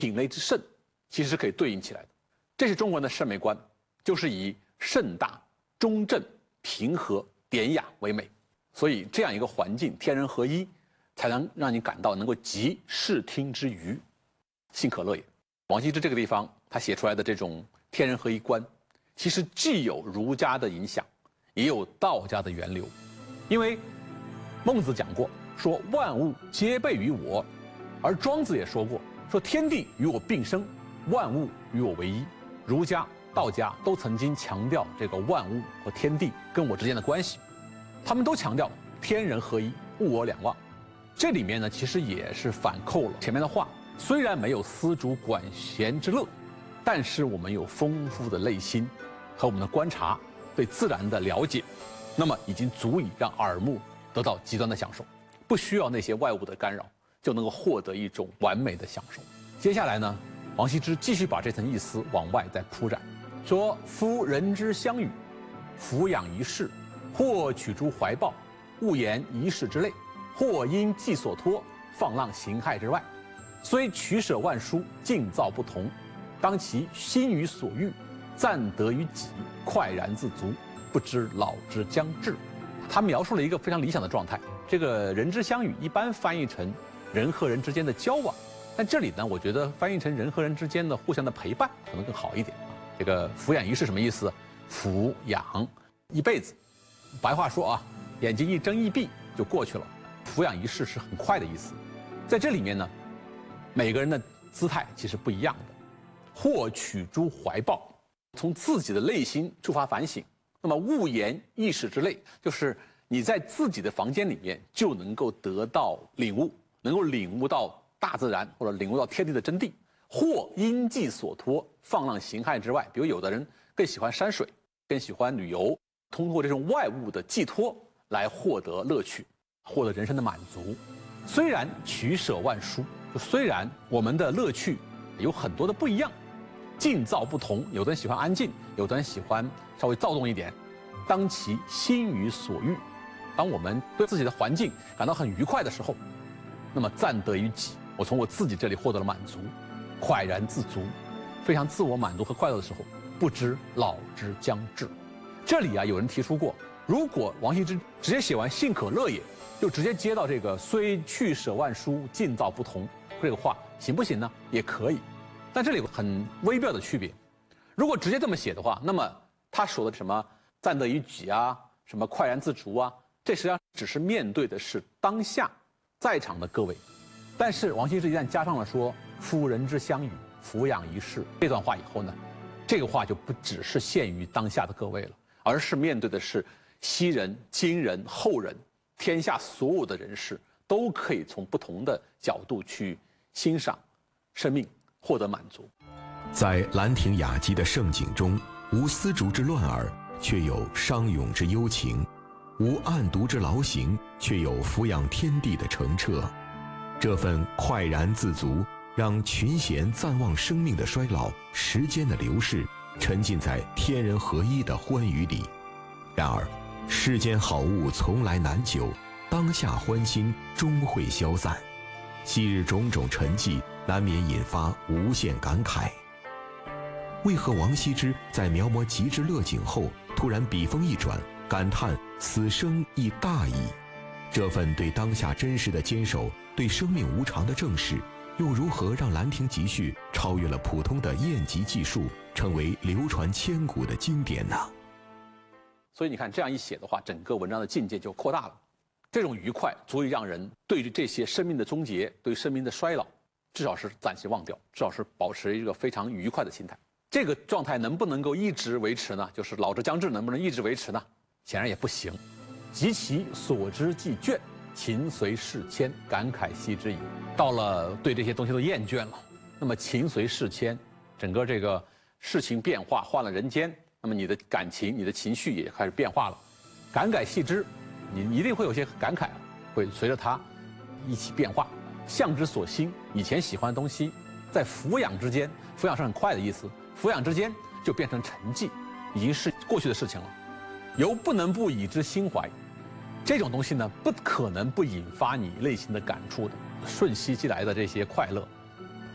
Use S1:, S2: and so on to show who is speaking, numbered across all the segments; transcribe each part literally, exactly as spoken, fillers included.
S1: 品类之盛，其实是可以对应起来的。这是中国人的审美观，就是以盛大、中正、平和、典雅为美。所以这样一个环境，天人合一，才能让你感到能够集视听之娱，幸可乐也。王羲之这个地方，他写出来的这种天人合一观，其实既有儒家的影响，也有道家的源流。因为孟子讲过，说万物皆备于我，而庄子也说过，说天地与我并生，万物与我为一。儒家、道家都曾经强调这个万物和天地跟我之间的关系，他们都强调天人合一，物我两忘。这里面呢，其实也是反扣了前面的话。虽然没有丝竹管弦之乐，但是我们有丰富的内心和我们的观察，对自然的了解，那么已经足以让耳目得到极端的享受，不需要那些外物的干扰，就能够获得一种完美的享受。接下来呢，王羲之继续把这层意思往外再铺展，说：夫人之相与，俯仰一世，或取诸怀抱，勿言一世之类，或因寄所托，放浪形骸之外。虽取舍万殊，境造不同，当其心于所欲，暂得于己，快然自足，不知老之将至。他描述了一个非常理想的状态。这个人之相与一般翻译成人和人之间的交往，但这里呢，我觉得翻译成人和人之间的互相的陪伴可能更好一点。这个俯仰一世什么意思？俯仰一辈子，白话说啊，眼睛一睁一闭就过去了。俯仰一世是很快的意思。在这里面呢，每个人的姿态其实不一样的。或取诸怀抱，从自己的内心出发反省。那么勿言一世之类，就是你在自己的房间里面就能够得到领悟，能够领悟到大自然或者领悟到天地的真谛。或因寄所托，放浪形骸之外，比如有的人更喜欢山水，更喜欢旅游，通过这种外物的寄托来获得乐趣，获得人生的满足。虽然取舍万殊，就虽然我们的乐趣有很多的不一样，境造不同，有的人喜欢安静，有的人喜欢稍微躁动一点。当其心于所欲，当我们对自己的环境感到很愉快的时候，那么暂得于己，我从我自己这里获得了满足，快然自足，非常自我满足和快乐的时候，不知老之将至。这里啊，有人提出过，如果王羲之直接写完幸可乐也，就直接接到这个虽去舍万殊，境造不同这个话，行不行呢？也可以，但这里有很微妙的区别。如果直接这么写的话，那么他说的什么暂得于己啊，什么快然自足啊，这实际上只是面对的是当下在场的各位。但是王羲之一旦加上了说夫人之相与，俯仰一世这段话以后呢，这个话就不只是限于当下的各位了，而是面对的是昔人、今人、后人，天下所有的人士都可以从不同的角度去欣赏生命，获得满足。
S2: 在兰亭雅集的盛景中，无丝竹之乱耳，却有商咏之幽情；无案牍之劳形，却有俯仰天地的澄澈。这份快然自足，让群贤暂忘生命的衰老、时间的流逝，沉浸在天人合一的欢愉里。然而，世间好物从来难久，当下欢欣终会消散。昔日种种沉寂，难免引发无限感慨。为何王羲之在描摹极致乐景后，突然笔锋一转，感叹此生亦大矣？这份对当下真实的坚守，对生命无常的正视，又如何让《兰亭集序》超越了普通的砚籍记述，成为流传千古的经典呢？
S1: 所以你看，这样一写的话，整个文章的境界就扩大了。这种愉快足以让人对于这些生命的终结，对生命的衰老，至少是暂时忘掉，至少是保持一个非常愉快的心态。这个状态能不能够一直维持呢？就是老之将至能不能一直维持呢？显然也不行。及其所知既倦，情随事迁，感慨惜之矣。到了对这些东西都厌倦了，那么情随事迁，整个这个事情变化，换了人间，那么你的感情、你的情绪也开始变化了。感慨惜之，你一定会有些感慨，会随着它一起变化。向之所欣，以前喜欢的东西，在俯仰之间，俯仰是很快的意思，俯仰之间就变成沉寂，已经是过去的事情了。犹不能不以之心怀，这种东西呢，不可能不引发你内心的感触的。瞬息即来的这些快乐，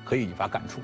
S1: 可以引发感触。